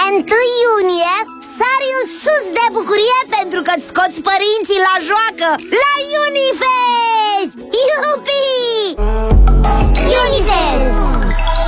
1 iunie sari în sus de bucurie pentru că-ți scoți părinții la joacă la Unifest! Iupi!